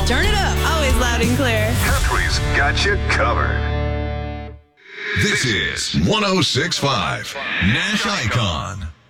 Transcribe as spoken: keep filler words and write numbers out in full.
Turn it up. Always loud and clear. Country's got you covered. This is one oh six point five Nash Icon.